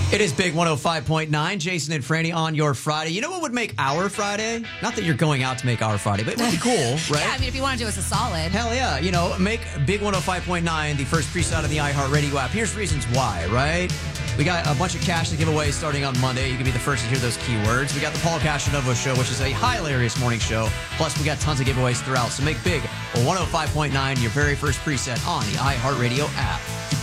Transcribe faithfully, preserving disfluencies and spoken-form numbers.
It is Big one oh five point nine. Jason and Franny on your Friday. You know what would make our Friday? Not that you're going out to make our Friday, but it would be cool, right? Yeah, I mean, if you want to do us a solid. Hell yeah. You know, make Big one oh five point nine the first preset on the iHeartRadio app. Here's reasons why, right? We got a bunch of cash to give away starting on Monday. You can be the first to hear those keywords. We got the Paul Cashanovo Show, which is a hilarious morning show. Plus, we got tons of giveaways throughout. So make Big one oh five point nine your very first preset on the iHeartRadio app.